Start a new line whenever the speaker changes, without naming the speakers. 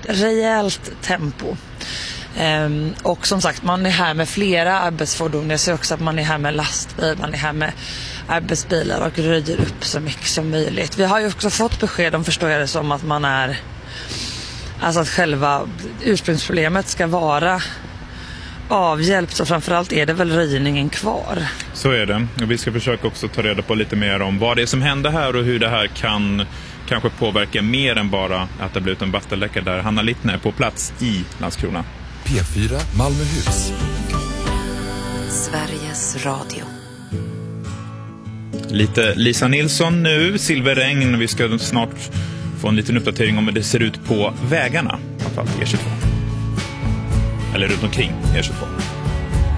rejält tempo. Och som sagt, man är här med flera arbetsfordon. Jag ser också att man är här med lastbil, man är här med arbetsbilar och röjer upp så mycket som möjligt. Vi har ju också fått besked om, förstår jag det som, att man är, alltså att själva ursprungsproblemet ska vara avhjälpt, och framförallt är det väl röjningen kvar.
Så är det. Och vi ska försöka också ta reda på lite mer om vad det är som händer här och hur det här kan kanske påverka mer än bara att det blir ut en vattenläcka där. Hanna Littner är på plats i Landskrona.
P4 Malmöhus.
Sveriges Radio.
Lite Lisa Nilsson nu, Silverregn. Vi ska snart få en liten uppdatering om hur det ser ut på vägarna, framförallt E22. Eller runt omkring E22.